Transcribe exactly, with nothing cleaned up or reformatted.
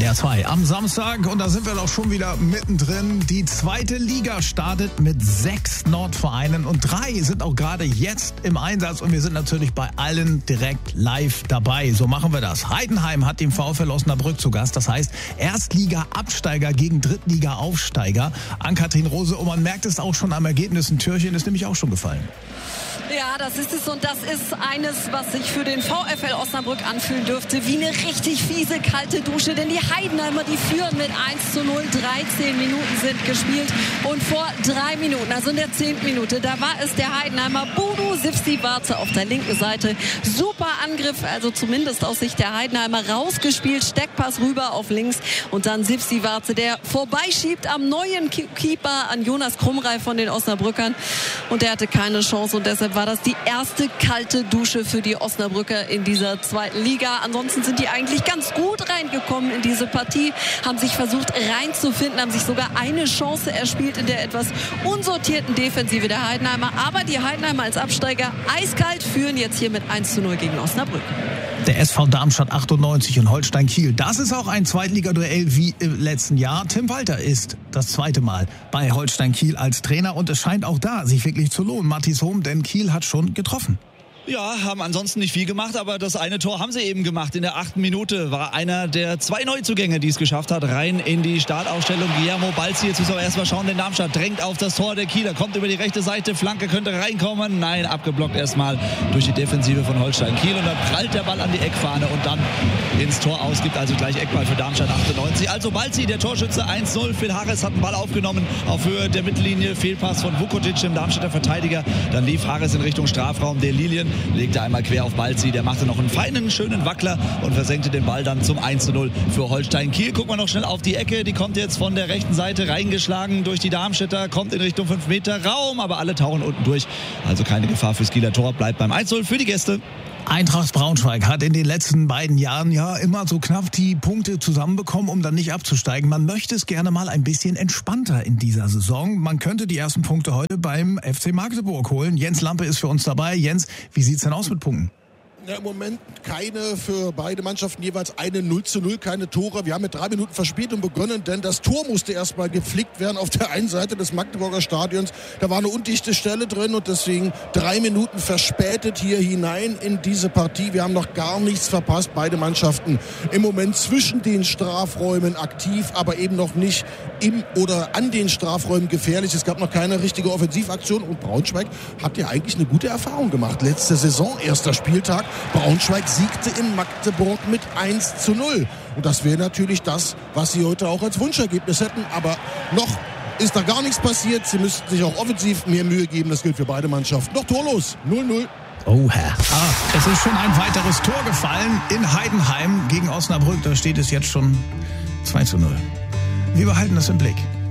D R zwei am Samstag und da sind wir doch schon wieder mittendrin. Die zweite Liga startet mit sechs Nordvereinen und drei sind auch gerade jetzt im Einsatz und wir sind natürlich bei allen direkt live dabei. So machen wir das. Heidenheim hat den VfL Osnabrück zu Gast. Das heißt Erstliga-Absteiger gegen Drittliga-Aufsteiger. Ann-Kathrin Rose, und man merkt es auch schon am Ergebnis. Ein Türchen ist nämlich auch schon gefallen. Ja, das ist es und das ist eines, was sich für den VfL Osnabrück anfühlen dürfte, wie eine richtig fiese kalte Dusche, denn die Heidenheimer, die führen mit eins zu null, dreizehn Minuten sind gespielt und vor drei Minuten, also in der zehnten Minute, da war es der Heidenheimer Bodo Sivsivace auf der linken Seite, super Angriff, also zumindest aus Sicht der Heidenheimer, rausgespielt, Steckpass rüber auf links und dann Sivsivace, der vorbeischiebt am neuen Keeper, an Jonas Krumrei von den Osnabrückern und der hatte keine Chance und deshalb war das die erste kalte Dusche für die Osnabrücker in dieser zweiten Liga. Ansonsten sind die eigentlich ganz gut reingekommen in diese Partie, haben sich versucht reinzufinden, haben sich sogar eine Chance erspielt in der etwas unsortierten Defensive der Heidenheimer. Aber die Heidenheimer als Absteiger eiskalt führen jetzt hier mit eins zu null gegen Osnabrück. Der S V Darmstadt achtundneunzig und Holstein Kiel. Das ist auch ein Zweitligaduell wie im letzten Jahr. Tim Walter ist das zweite Mal bei Holstein Kiel als Trainer und es scheint auch da sich wirklich zu lohnen. Matthias Hohm, denn Kiel hat schon getroffen. Ja, haben ansonsten nicht viel gemacht, aber das eine Tor haben sie eben gemacht. In der achten Minute war einer der zwei Neuzugänge, die es geschafft hat, rein in die Startaufstellung. Guillermo Balzi, jetzt müssen wir erstmal schauen, denn Darmstadt drängt auf das Tor der Kieler, kommt über die rechte Seite, Flanke könnte reinkommen. Nein, abgeblockt erstmal durch die Defensive von Holstein Kiel und dann prallt der Ball an die Eckfahne und dann ins Tor aus, gibt also gleich Eckball für Darmstadt achtundneunzig. Also Balzi, der Torschütze, eins null. Phil Harris hat den Ball aufgenommen auf Höhe der Mittellinie, Fehlpass von Vukotic, dem Darmstädter Verteidiger. Dann lief Harris in Richtung Strafraum, der Lilien legte einmal quer auf Balzi, der machte noch einen feinen, schönen Wackler und versenkte den Ball dann zum eins zu null für Holstein Kiel. Gucken wir noch schnell auf die Ecke, die kommt jetzt von der rechten Seite reingeschlagen durch die Darmstädter, kommt in Richtung fünf Meter Raum, aber alle tauchen unten durch. Also keine Gefahr fürs Kieler Tor, bleibt beim eins zu null für die Gäste. Eintracht Braunschweig hat in den letzten beiden Jahren ja immer so knapp die Punkte zusammenbekommen, um dann nicht abzusteigen. Man möchte es gerne mal ein bisschen entspannter in dieser Saison. Man könnte die ersten Punkte heute beim F C Magdeburg holen. Jens Lampe ist für uns dabei. Jens, wie sieht's denn aus mit Punkten? Ja, im Moment keine, für beide Mannschaften jeweils eine null zu null, keine Tore. Wir haben mit drei Minuten Verspätung begonnen, denn das Tor musste erstmal geflickt werden auf der einen Seite des Magdeburger Stadions. Da war eine undichte Stelle drin und deswegen drei Minuten verspätet hier hinein in diese Partie. Wir haben noch gar nichts verpasst. Beide Mannschaften im Moment zwischen den Strafräumen aktiv, aber eben noch nicht im oder an den Strafräumen gefährlich. Es gab noch keine richtige Offensivaktion und Braunschweig hat ja eigentlich eine gute Erfahrung gemacht. Letzte Saison, erster Spieltag. Braunschweig siegte in Magdeburg mit eins zu null. Und das wäre natürlich das, was sie heute auch als Wunschergebnis hätten. Aber noch ist da gar nichts passiert. Sie müssten sich auch offensiv mehr Mühe geben. Das gilt für beide Mannschaften. Noch torlos. null null. Oh Herr. Ah, es ist schon ein weiteres Tor gefallen in Heidenheim gegen Osnabrück. Da steht es jetzt schon zwei zu null. Wir behalten das im Blick.